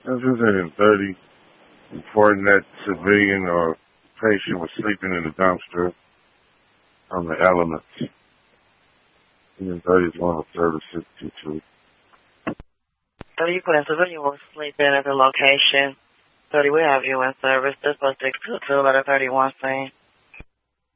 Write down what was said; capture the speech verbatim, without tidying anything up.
This is in thirty, reporting that civilian or patient was sleeping in the dumpster on the elements. And then thirty is one of service sixty-two. thirty, you put in civilian was sleeping at the location. thirty, we have you in service. This was six two two, letter thirty-one scene.